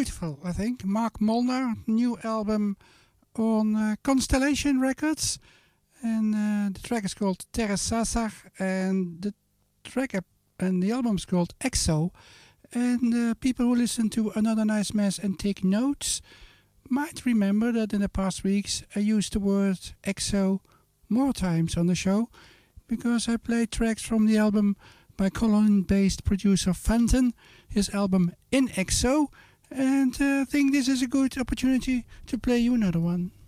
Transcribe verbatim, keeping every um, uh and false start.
beautiful, I think. Mark Molnar, new album on uh, Constellation Records. And uh, the track is called Terra and the track and the album is called Exo. And uh, people who listen to Another Nice Mess and take notes might remember that in the past weeks I used the word Exo more times on the show because I played tracks from the album by Cologne-based producer Fenton, his album In Exo, and I uh, think this is a good opportunity to play you another one.